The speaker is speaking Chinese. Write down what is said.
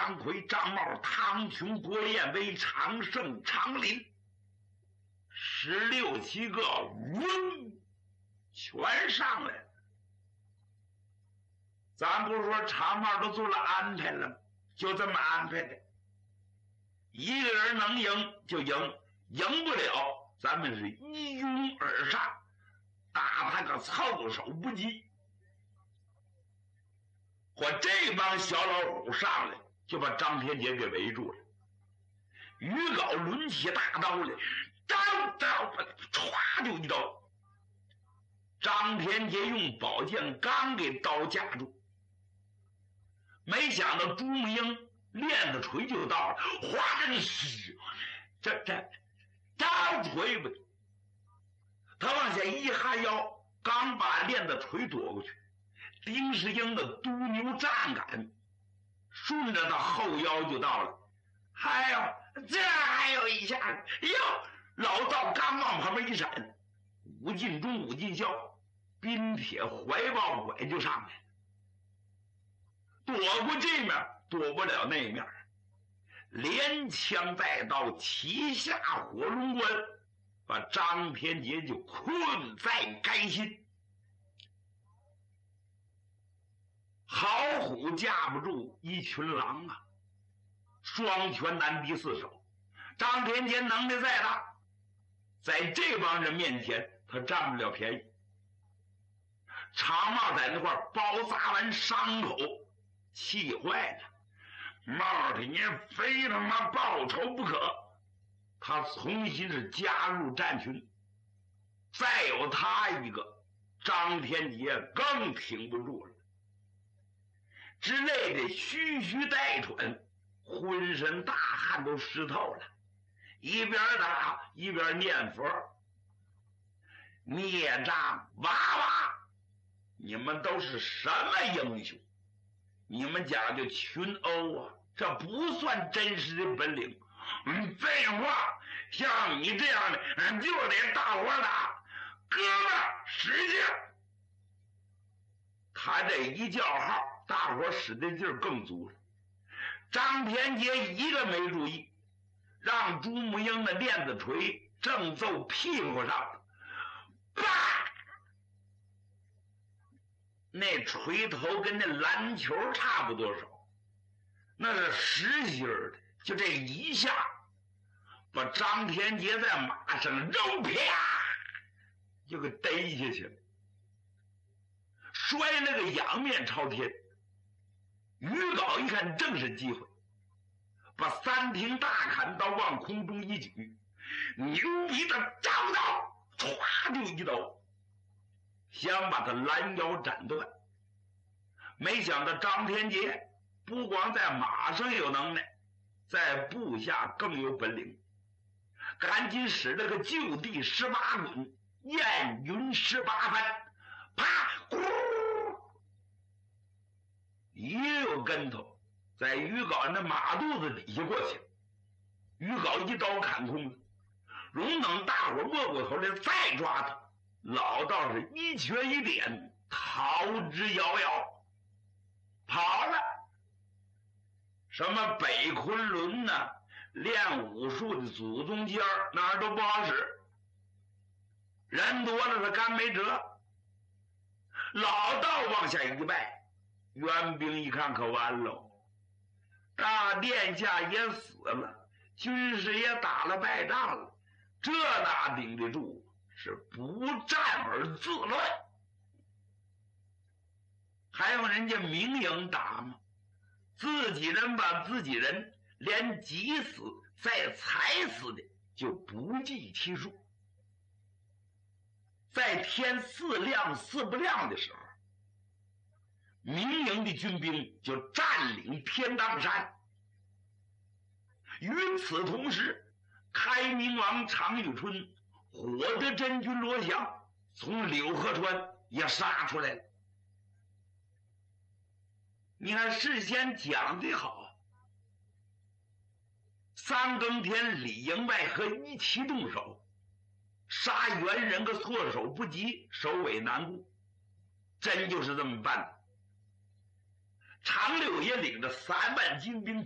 张奎、张茂、唐琼、郭彦威、常胜、常林，16、17个，嗡，全上来了。咱不是说常茂都做了安排了吗？就这么安排的，一个人能赢就赢，赢不了咱们是一拥而上，打他个措手不及。我这帮小老虎上来就把张天杰给围住了，于镐抡起大刀来，张刀歘就一刀，张天杰用宝剑刚给刀架住，没想到朱木英链子锤就到了，哗的这刀锤吧，他往下一哈腰，刚把链子锤躲过去，丁世英的督牛站杆顺着他后腰就到了。还有这还有一下，哟，老道刚往旁边一闪，武进忠、武进孝冰铁怀抱拐就上来了，躲过这面躲不了那面，连枪带刀齐下火龙关，把张天杰就困在该心。好虎架不住一群狼啊，双拳难敌四手。张天杰能力再大，在这帮人面前他占不了便宜。常茂在那块包扎完伤口，气坏了，茂儿你非他妈报仇不可。他重新是加入战群，再有他一个，张天杰更挺不住了，之类的吁吁带喘，浑身大汗都湿透了，一边打一边念佛。孽障娃娃，你们都是什么英雄？你们讲究群殴啊，这不算真实的本领。废话，像你这样的就得大伙打，哥们使劲。他这一叫号，大伙使的劲儿更足了。张天杰一个没注意，让朱木英的链子锤正揍屁股上，啪！那锤头跟那篮球差不多少，那是实心的，就这一下把张天杰在马上扔啪就给逮下去了，摔了个仰面朝天。于镐一看正是机会，把三挺大砍刀往空中一举，牛逼的张刀唰就一刀，想把他拦腰斩断。没想到张天杰不光在马上有能耐，在部下更有本领，赶紧使了个就地18滚，燕云18翻，啪咕一溜跟头在于镐那马肚子底下过去，于镐一刀砍空了，容等大伙摸过头来再抓他，老道是一拳一点，逃之夭夭，跑了。什么北昆仑呢，练武术的祖宗尖儿哪儿都不好使，人多了他干没辙。老道往下一拜，援兵一看可完喽，大殿下也死了，军师也打了败仗了，这哪顶得住？是不战而自乱。还用人家明营打吗？自己人把自己人，连急死再踩死的就不计其数。在天4亮4不亮的时候，明营的军兵就占领天罡山。与此同时，开明王常遇春、火德真君罗祥从柳河川也杀出来了。你看事先讲的好，3更天里应外合一齐动手，杀元人个措手不及，首尾难顾，真就是这么办的。常六爷领着3万精兵